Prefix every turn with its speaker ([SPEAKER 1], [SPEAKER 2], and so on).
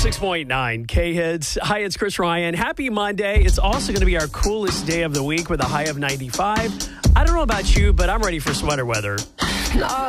[SPEAKER 1] 106.9 K-Hits. Hi, it's Chris Ryan. Happy Monday. It's also going to be our coolest day of the week with a high of 95. I don't know about you, but I'm ready for sweater weather.